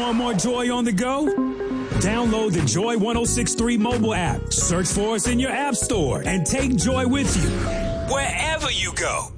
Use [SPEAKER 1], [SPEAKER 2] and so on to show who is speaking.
[SPEAKER 1] Want more joy on the go? Download the Joy 106.3 mobile app. Search for us in your app store and take Joy with you wherever you go.